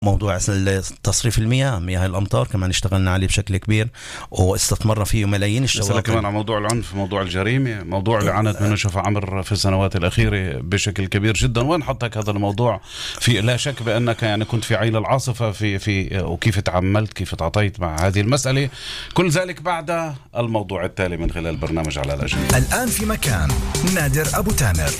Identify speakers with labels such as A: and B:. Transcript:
A: موضوع تصريف المياه، مياه الأمطار كمان اشتغلنا عليه بشكل كبير واستثمرنا فيه ملايين الشواطئ.
B: كمان على موضوع العنف، موضوع الجريمة، موضوع اللي عانت منه شفا عمر في السنوات الأخيرة بشكل كبير جدا. وين حطك هذا الموضوع؟ في لا شك بأنك يعني كنت في عين العاصفة في وكيف تعاملت، كيف تعاطيت مع هذه المسألة. كل ذلك بعد الموضوع التالي من خلال برنامج على الأجندة.
C: الآن في مكان نادر أبو تامر.